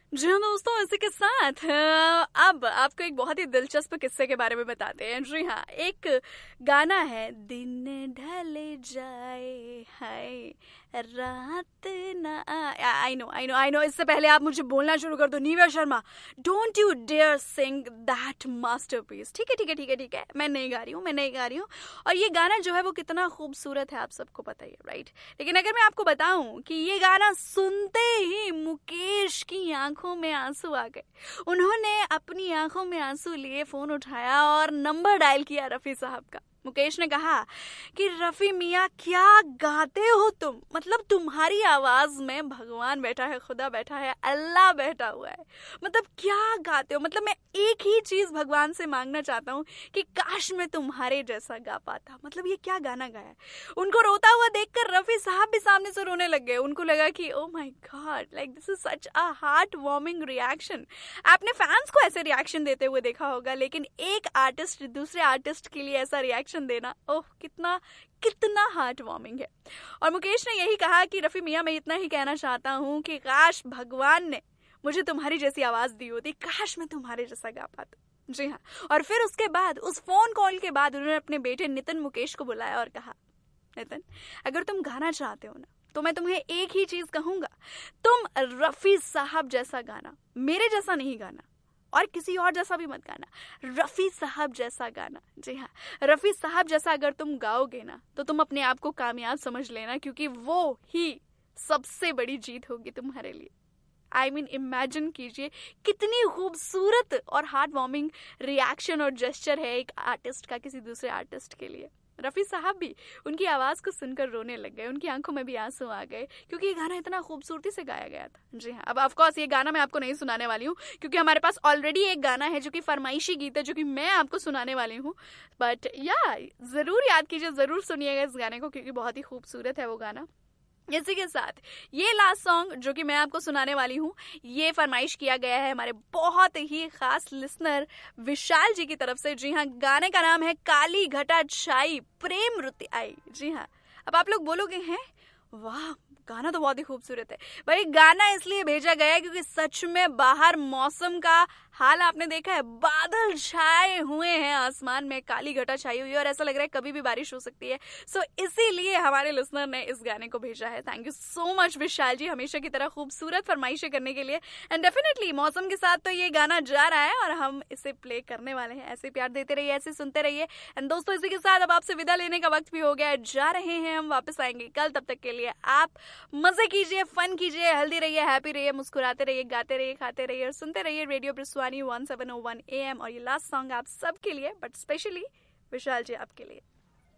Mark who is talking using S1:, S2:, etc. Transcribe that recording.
S1: जी हाँ दोस्तों, इसी के साथ अब आपको एक बहुत ही दिलचस्प किस्से के बारे में बताते हैं। जी हाँ, एक गाना है, दिन ढल जाए हाय रात ना आई नो। इससे पहले आप मुझे बोलना शुरू कर दो, नीवा Sharma, don't you dare Singh that masterpiece. ठीक है ठीक है ठीक है ठीक है, मैं नहीं गा रही हूँ। और ये गाना जो है वो कितना खूबसूरत है आप सबको पता ही है, राइट। लेकिन अगर मैं आपको बताऊं कि ये गाना सुनते ही मुकेश की आंखों में आंसू आ गए। उन्होंने अपनी आंखों में आंसू लिए फोन उठाया और नंबर डायल किया रफी साहब का। मुकेश ने कहा कि रफी मियाँ क्या गाते हो तुम, मतलब तुम्हारी आवाज में भगवान बैठा है, खुदा बैठा है, अल्लाह बैठा हुआ है। मतलब क्या गाते हो, मतलब मैं एक ही चीज भगवान से मांगना चाहता हूँ कि काश मैं तुम्हारे जैसा गा पाता। मतलब ये क्या गाना गाया है। उनको रोता हुआ देखकर रफी साहब भी सामने से रोने लग गए। उनको लगा कि oh my God, like this is such a heart warming reaction. आपने फैंस को ऐसे रिएक्शन देते हुए देखा होगा, लेकिन एक आर्टिस्ट दूसरे आर्टिस्ट के लिए ऐसा रिएक्शन देना, ओह कितना कितना हार्ट वार्मिंग है। और मुकेश ने यही कहा कि रफी मियाँ, मैं इतना ही कहना चाहता हूँ कि काश भगवान ने मुझे तुम्हारी जैसी आवाज दी होती, काश मैं तुम्हारे जैसा गा पाता। जी हाँ। और फिर उसके बाद, उस फोन कॉल के बाद, उन्होंने अपने बेटे नितिन मुकेश को बुलाया और कहा, नितिन अगर तुम गाना चाहते हो ना, तो मैं तुम्हें एक ही चीज कहूंगा, तुम रफी साहब जैसा गाना, मेरे जैसा नहीं गाना और किसी और जैसा भी मत गाना, रफी साहब जैसा गाना। जी हाँ, रफी साहब जैसा अगर तुम गाओगे ना, तो तुम अपने आप को कामयाब समझ लेना, क्योंकि वो ही सबसे बड़ी जीत होगी तुम्हारे लिए। आई मीन इमेजिन कीजिए कितनी खूबसूरत और हार्ट वार्मिंग रिएक्शन और जेस्चर है एक आर्टिस्ट का किसी दूसरे आर्टिस्ट के लिए। रफी साहब भी उनकी आवाज को सुनकर रोने लग गए, उनकी आंखों में भी आंसू आ गए, क्योंकि ये गाना इतना खूबसूरती से गाया गया था। जी हाँ, अब ऑफ कोर्स ये गाना मैं आपको नहीं सुनाने वाली हूँ, क्योंकि हमारे पास ऑलरेडी एक गाना है जो कि फरमाइशी गीत है, जो कि मैं आपको सुनाने वाली हूँ। बट या जरूर याद कीजिए, जरूर सुनिएगा इस गाने को, क्योंकि बहुत ही खूबसूरत है वो गाना। इसी के साथ ये लास्ट सॉन्ग जो कि मैं आपको सुनाने वाली हूँ, ये फरमाइश किया गया है हमारे बहुत ही खास लिसनर विशाल जी की तरफ से। जी हाँ, गाने का नाम है काली घटा छाई प्रेम रुति आई। जी हाँ, अब आप लोग बोलोगे हैं वाह, गाना तो बहुत ही खूबसूरत है। भाई गाना इसलिए भेजा गया है क्योंकि सच में बाहर मौसम का हाल आपने देखा है, बादल छाए हुए हैं आसमान में, काली घटा छाई हुई है और ऐसा लग रहा है कभी भी बारिश हो सकती है। सो इसीलिए हमारे लिसनर ने इस गाने को भेजा है। थैंक यू सो मच विशाल जी, हमेशा की तरह खूबसूरत फरमाइशें करने के लिए। एंड डेफिनेटली मौसम के साथ तो ये गाना जा रहा है और हम इसे प्ले करने वाले हैं। ऐसे प्यार देते रहिए, ऐसे सुनते रहिए। एंड दोस्तों, इसी के साथ अब आपसे विदा लेने का वक्त भी हो गया है, जा रहे हैं हम, वापस आएंगे कल। तब तक के लिए आप मजे कीजिए, फन कीजिए, हेल्दी रहिए, हैप्पी रहिए, मुस्कुराते रहिए, गाते रहिए, खाते रहिए और सुनते रहिए रेडियो ब्रिस्वानी 1701 AM। और ये लास्ट सॉन्ग आप सबके लिए, बट स्पेशली विशाल जी आपके लिए।